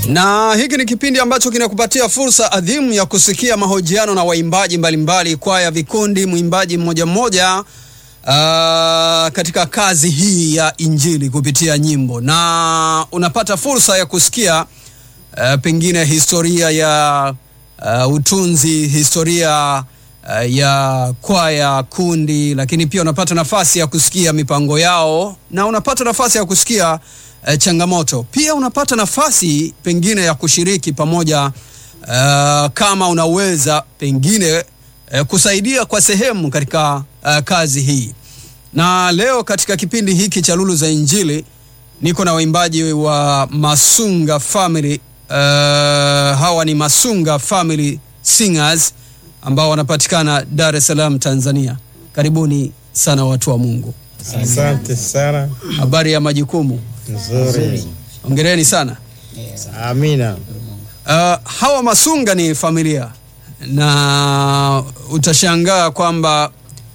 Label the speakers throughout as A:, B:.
A: Na hiki ni kipindi ambacho kinakupatia fursa adhimu ya kusikia mahojiano na waimbaji mbalimbali, kwaya, vikundi, mwimbaji mmoja mmoja katika kazi hii ya Injili kupitia nyimbo. Na unapata fursa ya kusikia pengine historia ya utunzi, historia ya kwaya, kundi, lakini pia unapata nafasi ya kusikia mipango yao, na unapata nafasi ya kusikia changamoto. Pia unapata nafasi pengine ya kushiriki pamoja, kama unaweza pengine kusaidia kwa sehemu katika kazi hii. Na leo katika kipindi hiki cha Lulu za Injili niko na waimbaji wa Masunga Family. Hawa ni Masunga Family Singers ambao wanapatikana Dar es Salaam, Tanzania. Karibuni sana watu wa Mungu.
B: Asante sana.
A: Habari ya majukumu?
B: Nzuri.
A: Hongereni sana.
B: Amina.
A: Hawa Masunga ni familia, na utashangaa kwamba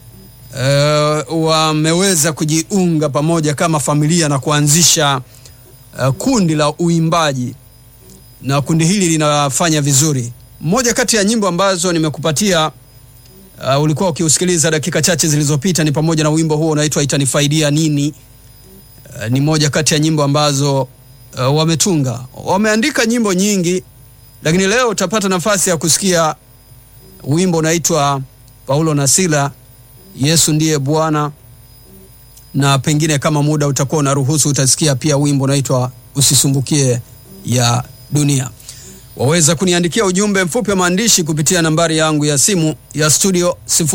A: wameweza kujiunga pamoja kama familia na kuanzisha kundi la uimbaji, na kundi hili linafanya vizuri. Mmoja kati ya nyimbo ambazo nimekupatia ulikuwa ukiusikiliza dakika chache zilizopita ni pamoja na wimbo huo unaitwa Itanifaidia Nini. Ni moja kati ya nyimbo ambazo wametunga. Wameandika nyimbo nyingi, lakini leo utapata nafasi ya kusikia wimbo unaitwa Paulo na Sila, Yesu Ndiye Bwana, na pengine kama muda utakuwa unaruhusu utasikia pia wimbo unaitwa Usisumbukie ya Dunia. Waweza kuniandikia ujumbe mfupi wa maandishi kupitia nambari yangu ya simu ya studio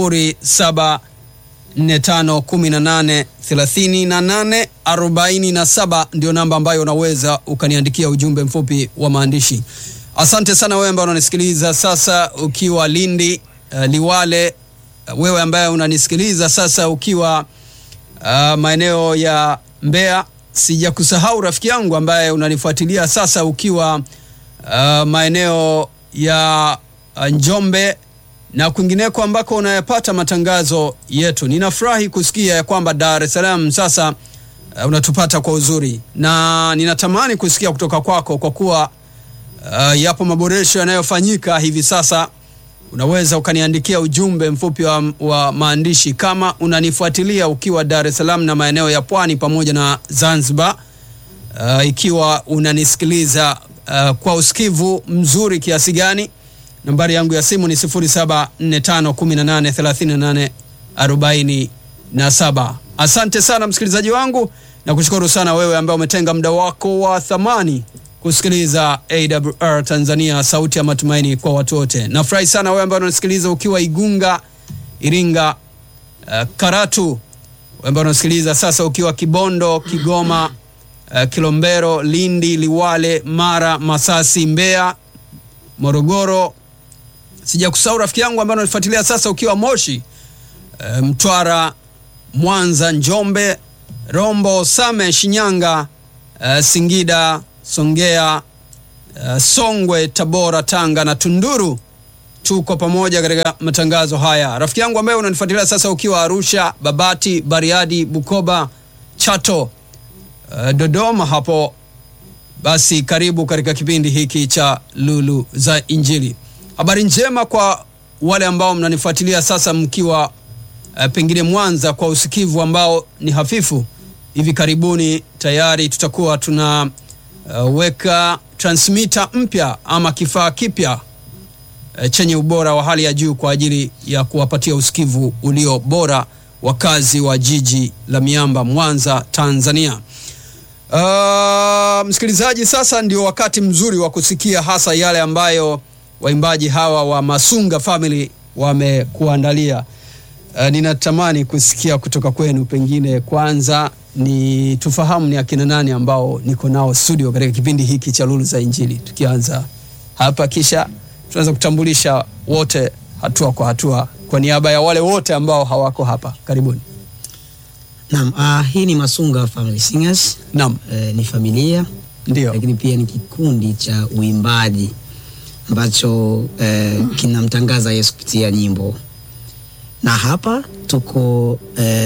A: 0745183847, ndio namba ambayo unaweza ukaniandikia ujumbe mfupi wa maandishi. Asante sana wewe ambaye unanisikiliza sasa ukiwa Lindi, Liwale, wewe ambaye unanisikiliza sasa ukiwa maeneo ya Mbeya. Sijakusahau rafiki yangu ambaye unanifuatilia sasa ukiwa maeneo ya Njombe na kwingineko ambako unayapata matangazo yetu. Ninafurahi kusikia ya kwamba Dar es Salaam sasa unatupata kwa uzuri, na ninatamani kusikia kutoka kwako, kwa kuwa yapo maboresho yanayofanyika hivi sasa. Unaweza ukaniandikia ujumbe mfupi wa maandishi kama unanifuatilia ukiwa Dar es Salaam na maeneo ya Pwani pamoja na Zanzibar. Ikiwa unanisikiliza kwa usikivu mzuri kiasi gani, nambari yangu ya simu ni 0745183847. Asante sana msikilizaji wangu, na kushukuru sana wewe ambaye umetenga muda wako wa thamani kusikiliza AWR Tanzania, sauti ya matumaini kwa watu wote. Nafurahi sana wewe ambaye unasikiliza ukiwa Igunga, Iringa, Karatu, wewe ambaye unasikiliza sasa ukiwa Kibondo, Kigoma, Kilombero, Lindi, Liwale, Mara, Masasi, Mbeya, Morogoro. Sijakusahau rafiki yangu ambaye unanifuatilia sasa ukiwa Moshi, Mtwara, Mwanza, Njombe, Rombo, Same, Shinyanga, Singida, Songea, Songwe, Tabora, Tanga na Tunduru. Tuko pamoja katika matangazo haya. Rafiki yangu ambaye unanifuatilia sasa ukiwa Arusha, Babati, Bariadi, Bukoba, Chato, Dodoma hapo, basi karibu katika kipindi hiki cha Lulu za Injili. Habari njema kwa wale ambao mnanifuatilia sasa mkiwa pengine Mwanza kwa usikivu ambao ni hafifu. Hivi karibuni tayari tutakuwa tunaweka transmitter mpya ama kifaa kipya chenye ubora wa hali ya juu kwa ajili ya kuwapatia usikivu ulio bora wakazi wa jiji la miamba Mwanza, Tanzania. Msikilizaji, sasa ndio wakati mzuri wa kusikia hasa yale ambayo waimbaji hawa wa Masunga Family wamekuandalia. Ninatamani kusikia kutoka kwenu. Pengine kwanza ni tufahamu ni akina nani ambao niko nao studio katika kipindi hiki cha Lulu za Injili. Tukianza hapa, kisha tunaweza kutambulisha wote hatua kwa hatua kwa niaba ya wale wote ambao hawako hapa. Karibuni.
C: Naam, hii ni Masunga Family Singers.
A: Naam.
C: Ni familia,
A: ndio,
C: lakini pia ni kikundi cha uimbaji ambacho kinamtangaza Yesu kupitia nyimbo. Na hapa tuko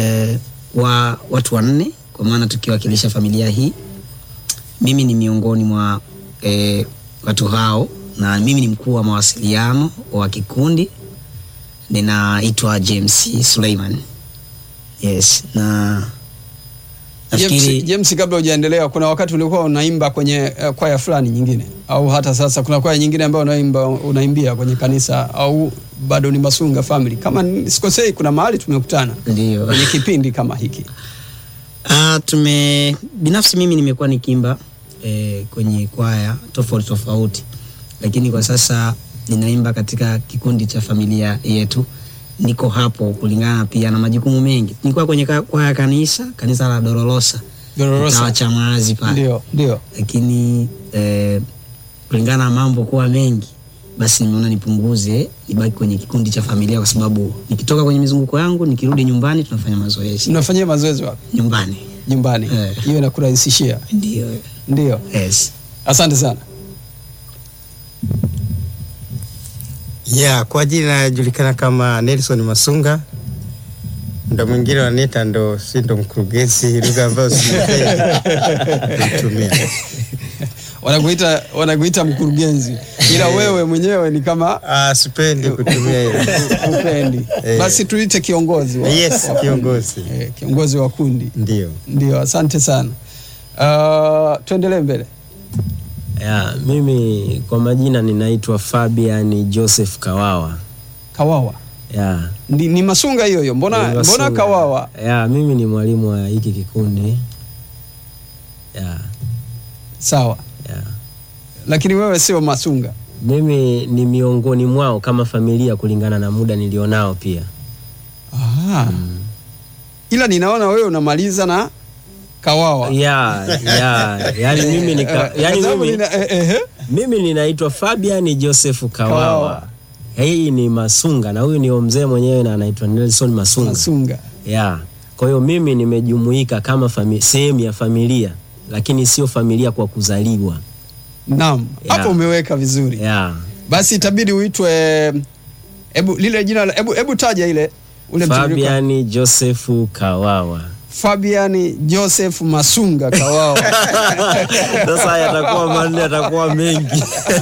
C: watu wanne, kwa maana tukiwakilisha familia hii. Mimi ni miongoni mwa watu hao, na mimi ni mkuu wa mawasiliano wa kikundi. Ninaitwa James Suleiman. Yes, na nafikiri
A: James, kabla hujaendelea, kuna wakati ulikuwa unaimba kwenye kwaya fulani nyingine, au hata sasa kuna kwaya nyingine ambayo unaimbia kwenye kanisa, au bado ni Masunga Family? Kama sikosei, kuna mahali tumekutana
C: ndio
A: kwenye kipindi kama hiki.
C: Binafsi mimi nimekuwa nikiimba kwenye kwaya tofauti, lakini kwa sasa ninaimba katika kikundi cha familia yetu. Niko hapo kulingana pia na majukumu mengi. Nilikuwa kwenye kwaya kanisa la Dorolosa mtaa Chamazi pale. Ndio. Lakini kulingana na mambo kuwa mengi, basi nimeona nipunguze, nibaki kwenye kikundi cha familia, kwa sababu nikitoka kwenye mizunguko yangu nikirudi nyumbani tunafanya mazoezi.
A: Unafanyia mazoezi wapi? Nyumbani. Hiyo inakurahisishia? Ndio.
C: Yes.
A: Asante sana.
B: Kwa jina najulikana kama Nelson Masunga. Ndo mwingine wanita ndo mkurugenzi, lugha ambayo situmia.
A: Wanakuita mkurugenzi, ila wewe mwenyewe ni kama
B: sipendi kutumia hiyo.
A: Upendi. Basi tuite kiongozi
B: kiongozi.
A: Kiongozi wa kundi. Ndio, asante sana. Tuendelee mbele.
D: Mimi kwa majina ninaitwa Fabian Joseph Kawawa.
A: Ni Masunga hiyo. Mbona Kawawa?
D: Mimi ni mwalimu wa hiki kikundi.
A: Sawa. Lakini wewe sio Masunga.
D: Mimi ni miongoni mwao kama familia kulingana na muda nilionao pia.
A: Ila ninaona wewe unamaliza na Kawawa.
D: Yani mimi ninaitwa Fabian Joseph Kawawa. Hii ni Masunga, na huyu ni mzee mwenyewe na anaitwa Nelson Masunga. Kwa hiyo mimi nimejumuika kama sehemu ya familia, lakini sio familia kwa kuzaliwa.
A: Naam, hapo umeweka vizuri. Basi itabidi uitwe lile jina, hebu taja ule
D: Fabian Joseph Kawawa.
A: Fabian Joseph Masunga Kawawa.
D: Sasa yatakuwa mengi.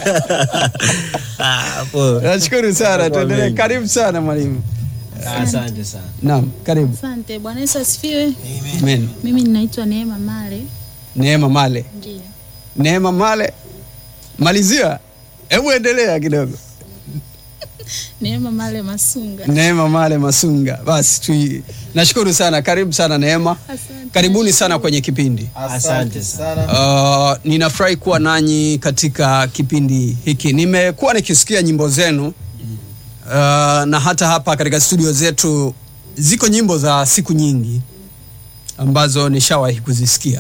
A: Nashukuru sana. Tuendelee. Karibu sana mwalimu.
D: Asante sana.
A: Naam, karibu.
E: Asante. Bwana Yesu asifiwe.
A: Amen.
E: Mimi ninaitwa Neema Male.
A: Neema Male.
E: Ndiyo.
A: Neema Male. Malizia. Hebu endelea kidogo.
E: Neema Male Masunga.
A: Neema Male Masunga. Basi nashukuru sana. Karibu sana Neema.
E: Asante.
A: Karibuni sana kwenye kipindi.
D: Asante sana.
A: Ninafurahi kuwa nanyi katika kipindi hiki. Nimekuwa nikisikia nyimbo zenu. Na hata hapa katika studio zetu ziko nyimbo za siku nyingi ambazo nishawahi kuzisikia.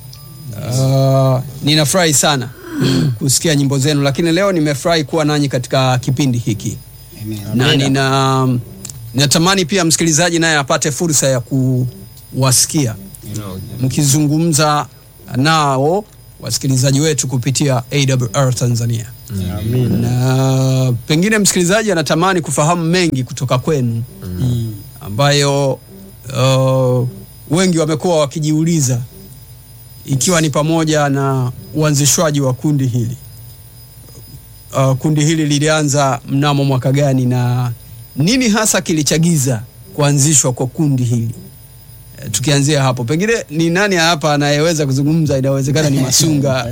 A: Ninafurahi sana kusikia nyimbo zenu, lakini leo nimefurahi kuwa nanyi katika kipindi hiki. Na ninatamani pia msikilizaji naye apate fursa ya kuwasikia mkizungumza nao wasikilizaji wetu kupitia AWR Tanzania. Na pengine msikilizaji anatamani kufahamu mengi kutoka kwenu ambayo wengi wamekuwa wakijiuliza, ikiwa ni pamoja na uanzishwaji wa kundi hili. Kundi hili lilianza mnamo mwaka gani na nini hasa kilichagiza kuanzishwa kwa kundi hili? Tukianzia hapo, pengine ni nani hapa anayeweza kuzungumza? Inawezekana ni Masunga.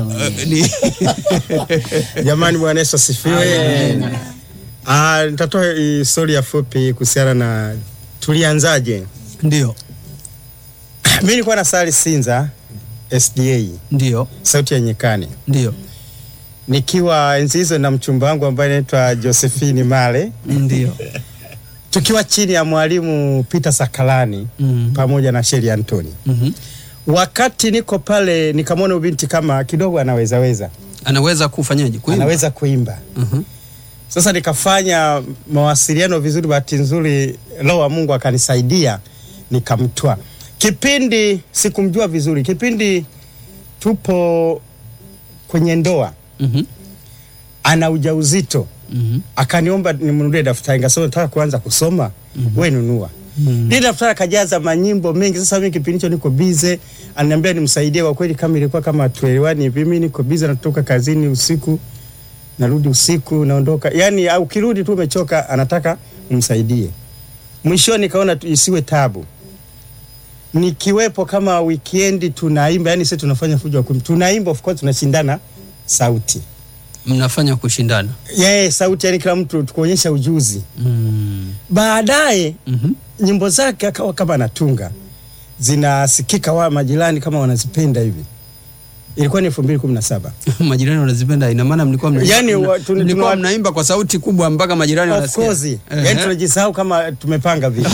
B: Jamani, Bwana Yesu asifiwe. Nitatoa historia fupi kuhusiana na tulianzaje.
A: Ndio.
B: Mimi nilikuwa nasali Sinza SDA.
A: Ndio.
B: Sauti ya Nyikani.
A: Ndio.
B: Nikiwa enzi hizo na mchumba wangu ambaye anaitwa Josephine Male.
A: Ndio.
B: Tukiwa chini ya mwalimu Peter Sakalani pamoja na Sheri Antoni. Wakati niko pale nikamwona binti kama kidogo anaweza
A: kufanyaje? Kuimba.
B: Anaweza kuimba. Sasa nikafanya mawasiliano vizuri, bahati nzuri Roho wa Mungu akanisaidia nikamtoa. Kipindi sikumjua vizuri. Kipindi tupo kwenye ndoa. Ana ujauzito. Akaniomba nimnunulie daftari. Ngasema nataka kuanza kusoma. Wewe nunua. Lile daftari akajaza manyimbo mengi. Sasa mimi kipindi hicho niko busy, ananiambia nimsaidie. Kwa kweli kama ilikuwa kama 12 hivi, mimi niko busy, natoka kazini usiku, narudi usiku, naondoka. Yani au kirudi tu umechoka, anataka umsaidie. Mwishoni kaona isiwe tabu, nikiwepo kama weekend tunaimba, yani sisi tunafanya fujo wa tunaimba, of course tunashindana sauti.
A: Mnafanya kushindana?
B: Sauti, yani kila mtu tukuonyesha ujuzi. Baadaye nyimbo zake akawa kama anatunga, zinasikika wa majirani kama wanazipenda hivi. Ilikuwa ni 2017.
A: Majirani wanazipenda, ina maana mlikuwa mnaimba mnaimba kwa sauti kubwa mpaka majirani wanasikia.
B: Of course. Yani tunajisahau kama tumepanga vile.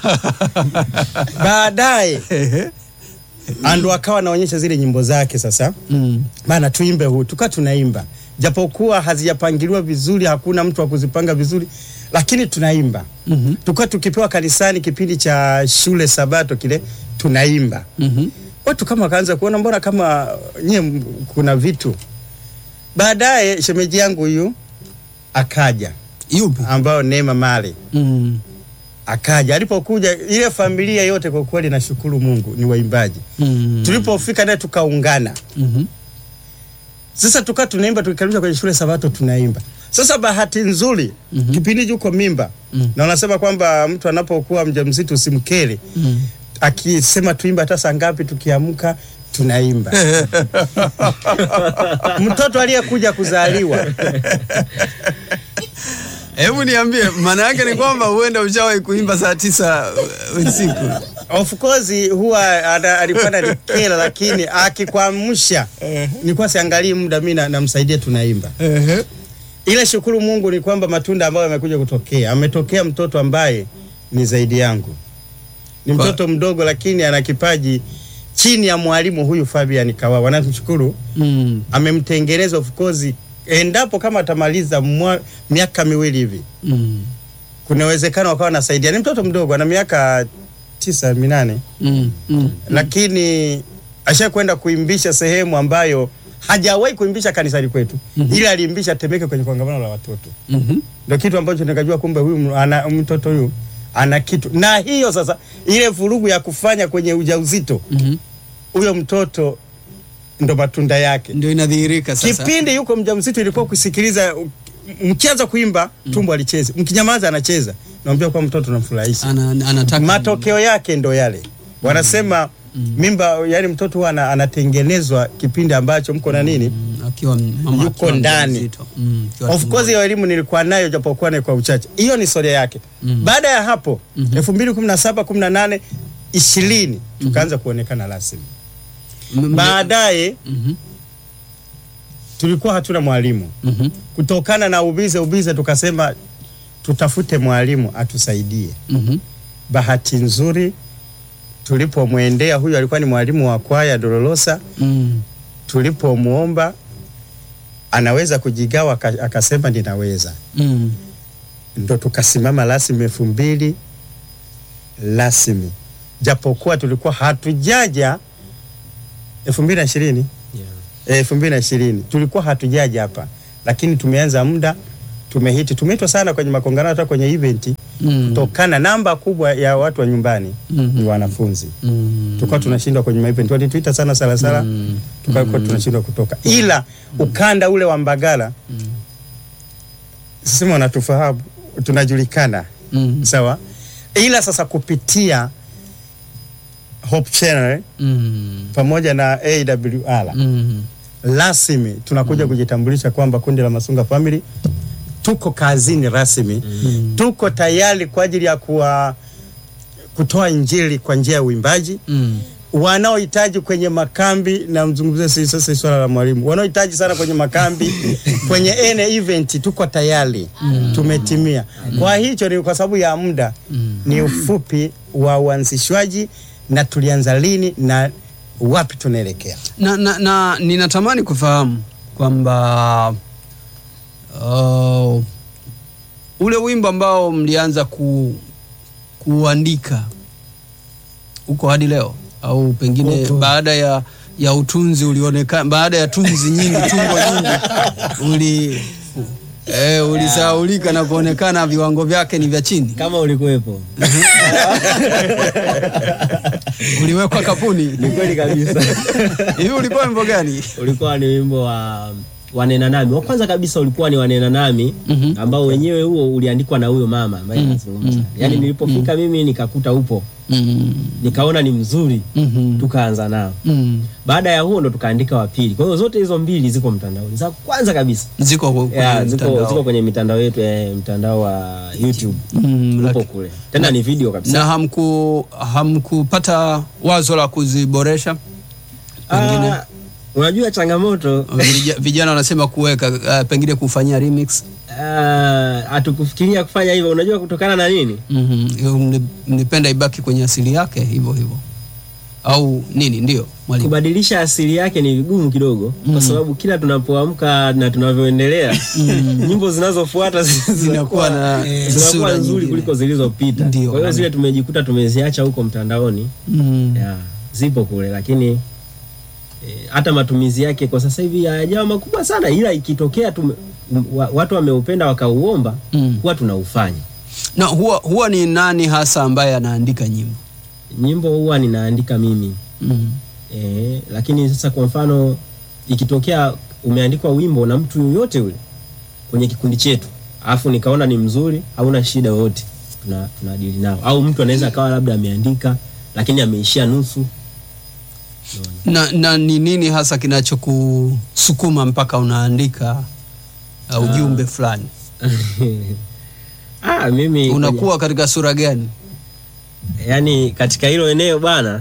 B: Baadaye ando akawa anaonyesha zile nyimbo zake sasa. Bana tuimbe huu, tukaa tunaimba. Japokuwa hazijapangiliwa vizuri, hakuna mtu wa kuzipanga vizuri, lakini tunaimba. Tukaa tukipewa kanisani kipindi cha shule Sabato kile, tunaimba. Watu kama kaanza kuona mbona kama nye kuna vitu. Baadaye shemeji yangu huyu akaja.
A: Yupi?
B: Ambao Neema Male. Akaja. Alipokuja ile familia yote kwa kweli nashukuru Mungu ni waimbaji. Tulipofika naye tukaungana. Sasa tukaa tunaimba, tukikaribisha kwenye shule Sabato tunaimba. Sasa bahati nzuri kipindi yuko mimba. Na wanasema kwamba mtu anapokuwa mjamzito usimkele. Akisema tuimba hata saa ngapi, tukiamka tunaimba. Mtoto aliyekuja kuzaliwa,
A: hebu niambie, maana yake ni kwamba huenda ushawahi kuimba saa 9 usiku?
B: Of course huwa alikuwa ananikela, lakini akikwamsha nilikuwa siangalii muda, mimi namsaidia tunaimba. Ile shukuru Mungu ni kwamba matunda ambayo yamekuja kutokea, ametokea mtoto ambaye ni zaidi yangu. Ni mtoto mdogo lakini ana kipaji chini ya mwalimu huyu Fabian Kawawa. Namshukuru. Amemtengeneza of course, endapo kama atamaliza miaka 2 hivi. Kuna uwezekano akawa anasaidia. Ni mtoto mdogo, ana miaka 9, 8. Lakini ashakwenda kuimbisha sehemu ambayo hajawahi kuimbisha kanisani kwetu. Ila aliimbisha Temeke kwenye kongamano la watoto. Ndio kitu ambacho nikajua kumbe huyu mtoto huyu ana kitu. Na hiyo sasa ile vurugu ya kufanya kwenye ujauzito, huyo mtoto ndo matunda yake
A: ndio inadhihirika sasa.
B: Kipindi yuko mjamzito ilikuwa kusikiliza, mkianza kuimba tumbo alicheza, mkinyamaza anacheza. Naambia kwa mtoto namfurahisha.
A: Anataka
B: matokeo yake ndo yale. Wanasema mimba, yani mtoto huwa anatengenezwa kipindi ambacho mko na nini,
A: akiwa mama
B: yuko ndani. Of course hiyo elimu nilikuwa nayo japokuwa ni kwa uchache. Hiyo ni historia yake. Baada ya hapo 2017, 18, 20 tukaanza kuonekana rasmi. Baadaye tulikuwa hatuna mwalimu. Kutokana na ubize tukasema tutafute mwalimu atusaidie. Bahati nzuri tulipomwendea, huyu alikuwa ni mwalimu wa kwaya Dolorosa. Tulipomuomba anaweza kujigawa, akasema ninaweza. Ndo tukasimama rasmi 2000 rasmi. Japokuwa tulikuwa hatujaja 2020. 2020 tulikuwa hatujaja hapa, lakini tumeanza muda, tumehiti, tumeitwa sana kwenye makongamano, hata kwenye event. Kutokana namba kubwa ya watu wa nyumbani ni wanafunzi. Tulikuwa tunashindwa kwenye event, walituita sana Salasala. Tulikuwa tunashindwa kutoka. Ila ukanda ule wa Mbagala sisi wanatufahamu, tunajulikana. Sawa? Ila sasa kupitia Hope Channel pamoja na AWR rasmi tunakuja kujitambulisha kwamba kundi la Masunga Family tuko kazini rasmi. Tuko tayari kwa ajili ya kutoa injili kwa njia ya uimbaji. Wanaohitaji kwenye makambi, na mzungumzie sasa swala la mwalimu, wanaohitaji sana kwenye makambi kwenye ene event tuko tayari. Tumetimia. Kwa hicho ni kwa sababu ya muda, ni ufupi wa uanzishwaji na tulianza lini na wapi tunaelekea.
A: Na ninatamani kufahamu kwamba ule wimbo ambao mlianza kuandika uko hadi leo, au pengine baada ya utunzi ulionekana, baada ya tunzi nyingi, tungo nyingi Ulisahaulika na kuonekana viwango vyake ni vya chini.
D: Kama ulikuwepo.
A: Uliwekwa kapuni.
D: Ni kweli kabisa.
A: Hivi ulikuwa wimbo gani?
D: Ulikuwa ni wimbo wa Wanena Nami. Wa kwanza kabisa ulikuwa ni Wanena Nami, ambao wenyewe huo uliandikwa na huyo mama ambaye anazungumza. Yaani nilipofika mimi nikakuta upo. Nikaona ni mzuri, tukaanza nao. Baada ya huo ndo tukaandika wa pili. Kwa hiyo zote hizo mbili ziko mtandaoni. Za kwanza kabisa
A: Ziko
D: kwenye mitandao yetu, mtandao wa YouTube. Upo kule. Tena ni video kabisa.
A: Na hamkupata wazo la kuziboresha? Pengine
D: unajua changamoto
A: vijana wanasema kuweka pengine kufanyia remix.
D: Hatukufikiria kufanya hivyo. Unajua kutokana na nini?
A: Nipenda ibaki kwenye asili yake hivyo au nini? Ndio mwalimu,
D: kubadilisha asili yake ni vigumu kidogo, kwa sababu kila tunapoamka na tunavyoendelea nyimbo zinazofuata zinakuwa nzuri kuliko zilizopita. Kwa hiyo zile tumejikuta tumeziacha huko mtandaoni. Zipo kule, lakini hata matumizi yake kwa sasa hivi hayajawa makubwa sana, ila ikitokea watu wameupenda wakauomba, huwa tunaufanya.
A: Na huwa ni nani hasa ambaye anaandika nyimbo?
D: Nyimbo huwa ninaandika mimi. Lakini sasa kwa mfano ikitokea umeandikwa wimbo na mtu yoyote yule kwenye kikundi chetu, alafu nikaona ni mzuri, hauna shida yoyote, tunadili nao. Au mtu anaweza akawa labda ameandika lakini ameishia nusu.
A: Na ni nini hasa kinachokusukuma mpaka unaandika ujumbe fulani?
D: Mimi
A: unakuwa katika sura gani?
D: Yaani katika hilo eneo bana,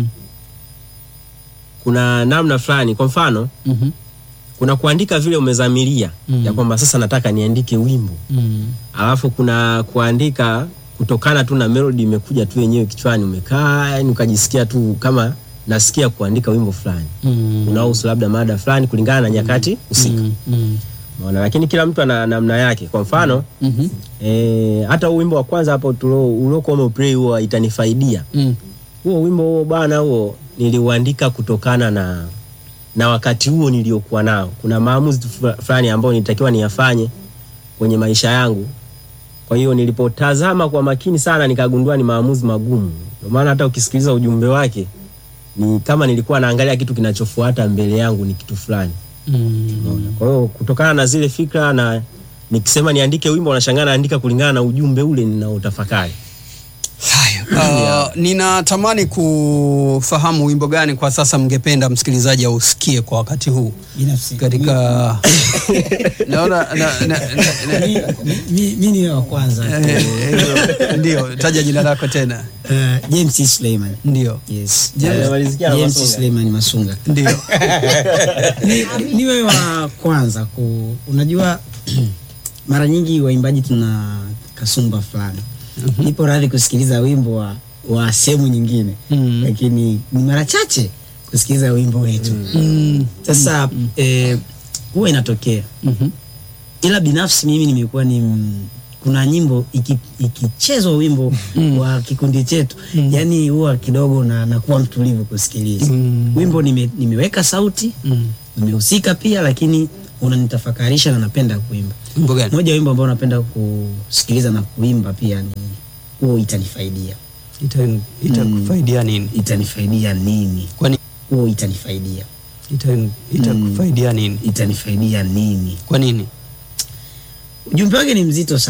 D: kuna namna fulani. Kwa mfano, kuna kuandika vile umezamilia ya kwamba sasa nataka niandike wimbo. Alafu kuna kuandika kutokana tu na melody imekuja tu yenyewe kichwani, umekaa yani ukajisikia tu kama nasikia kuandika wimbo fulani. Unahusu labda mada fulani kulingana na nyakati husika. Unaona, lakini kila mtu ana namna yake. Kwa mfano, hata wimbo wa kwanza hapo uliokuwa umeplay huo Itanifaidia. Huo wimbo huo bana, huo niliuandika kutokana na wakati huo niliokuwa nao. Kuna maamuzi fulani ambayo nilitakiwa niyafanye kwenye maisha yangu. Kwa hiyo nilipotazama kwa makini sana nikagundua ni maamuzi magumu. Kwa maana hata ukisikiliza ujumbe wake ni kama nilikuwa naangalia kitu kinachofuata mbele yangu ni kitu fulani. Kwa hiyo kutokana na zile fikra, na nikisema niandike wimbo unashangaa naandika kulingana na ujumbe ule ninaotafakari.
A: Ninatamani kufahamu wimbo gani kwa sasa mngependa msikilizaji ausikie kwa wakati huu
C: binafsi
A: katika naona
C: mimi ni wa kwanza.
A: Ndio, taja jina lako tena.
C: James Suleiman.
A: Ndio.
C: Yes.
D: James
C: Suleiman Masunga.
A: Ndio.
C: Ni wewe wa kwanza unajua mara nyingi waimbaji tuna kasumba fulani. Nipo radhi kusikiliza wimbo wa sehemu nyingine, lakini ni mara chache kusikiliza wimbo wetu. Sasa huwa inatokea. Ila binafsi mimi nimekuwa kuna nyimbo ikichezwa wimbo wa kikundi chetu, yani huwa kidogo na kuwa mtulivu kusikiliza. Wimbo nimeweka sauti, nimehusika pia, lakini unanitafakarisha na napenda kuimba.
A: Wimbo gani?
C: Moja wimbo ambao napenda kusikiliza na kuimba pia ni huo Itanifaidia.
A: Itakufaidia nini?
C: Itanifaidia nini?
A: Kwani
C: huo itanifaidia.
A: Itakufaidia nini?
C: Itanifaidia nini?
A: Kwa nini?
C: Ujumbe wake ni mzito sana.